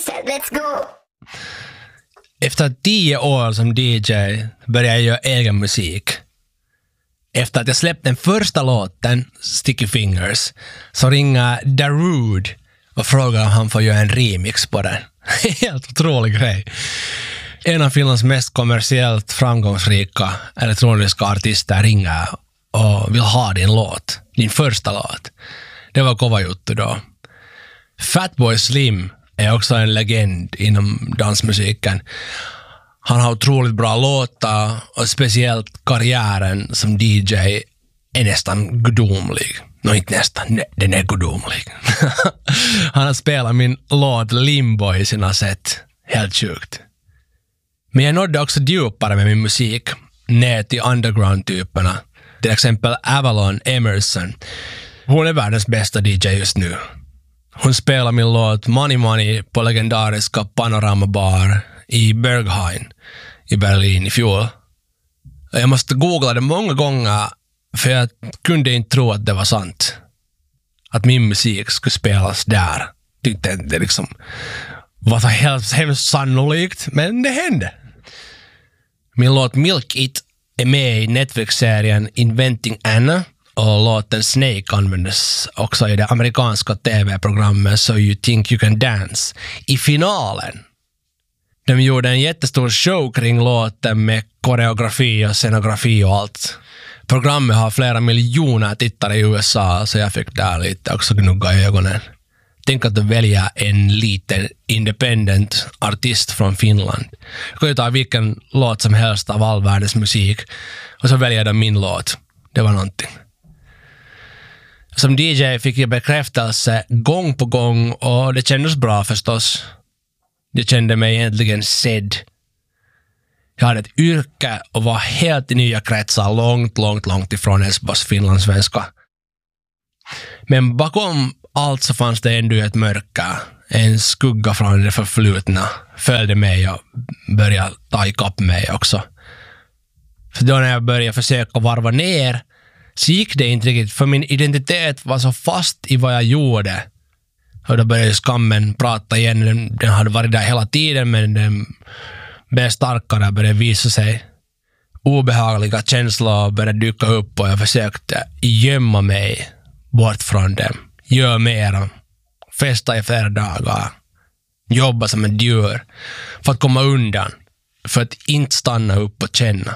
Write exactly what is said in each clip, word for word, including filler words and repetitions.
said let's go. Efter tio år som D J började jag göra egen musik. Efter att jag släppte den första låten, Sticky Fingers, så ringer Darude och frågar om han får göra en remix på den. Helt otrolig grej. En av Finlands mest kommersiellt framgångsrika elektroniska artister ringer och vill ha din låt, din första låt. Det var kova juttu då. Fatboy Slim är också en legend inom dansmusiken. Han har otroligt bra låtar och speciellt karriären som D J är nästan gudomlig. Nå, inte nästan, nej, den är gudomlig. Han har spelat min låt Limbo i sina sätt. Helt sjukt. Men jag nådde också djupare med min musik, ner till underground-typerna. Till exempel Avalon Emerson. Hon är världens bästa D J just nu. Hon spelar min låt Money Money på legendariska Panorama Bar i Berghain i Berlin i fjol. Jag måste googla det många gånger för jag kunde inte tro att det var sant. Att min musik skulle spelas där. Tyckte det liksom var så helt hemskt sannolikt, men det hände. Min låt Milk It är med i Netflix-serien Inventing Anna och låten Snake användes också i det amerikanska tv-programmet So You Think You Can Dance i finalen. De gjorde en jättestor show kring låten med koreografi och scenografi och allt. Programmet har flera miljoner tittare i U S A, så jag fick där lite också gnugga i ögonen. Tänk att du väljer en liten independent artist från Finland. Jag kan ju ta vilken låt som helst av all världens musik och så väljer de min låt. Det var någonting. Som D J fick jag bekräftelse gång på gång och det kändes bra förstås. Jag kände mig egentligen sedd. Jag hade ett yrke och var helt i nya kretsar långt, långt, långt ifrån Esbos finlandssvenska. Men bakom allt så fanns det ändå ett mörker. En skugga från det förflutna följde mig och började ta ikapp mig också. För då när jag började försöka varva ner så gick det inte riktigt, för min identitet var så fast i vad jag gjorde. Och då började skammen prata igen. Den, den hade varit där hela tiden, men den blev starkare och började visa sig. Obehagliga känslor började dyka upp och jag försökte gömma mig bort från dem. Gör mer, festa i flera dagar, jobba som en djur för att komma undan, för att inte stanna upp och känna.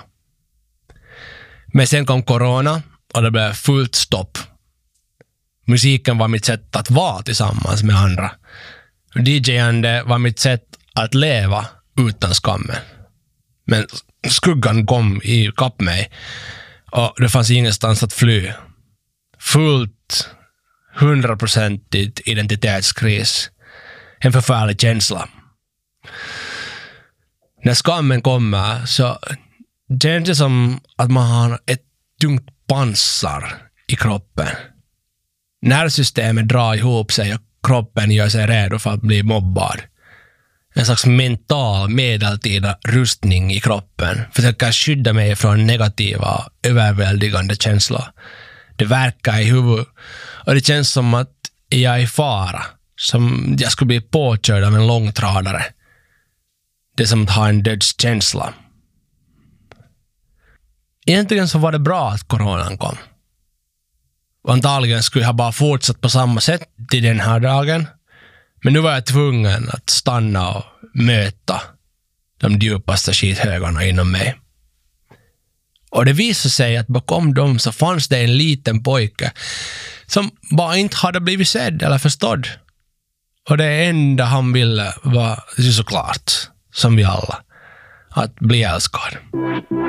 Men sen kom corona och det blev fullt stopp. Musiken var mitt sätt att vara tillsammans med andra. D J-ande var mitt sätt att leva utan skammen. Men skuggan kom i kapp mig och det fanns ingenstans att fly. Fullt hundraprocentigt identitetskris. En förfärlig känsla. När skammen kommer så känns det som att man har ett tungt pansar i kroppen. Nervsystemet drar ihop sig och kroppen gör sig redo för att bli mobbad. En slags mental medeltida rustning i kroppen försöker skydda mig från negativa, överväldigande känslor. Det verkar i huvudet och det känns som att jag är i fara, som jag skulle bli påkörd av en långtradare. Det är som att ha en dödskänsla. Egentligen så var det bra att coronan kom. Antagligen skulle jag bara fortsatt på samma sätt till den här dagen. Men nu var jag tvungen att stanna och möta de djupaste skithögarna inom mig. Och det visade sig att bakom dem så fanns det en liten pojke som bara inte hade blivit sedd eller förstådd. Och det enda han ville var såklart, som vi alla, att bli älskad.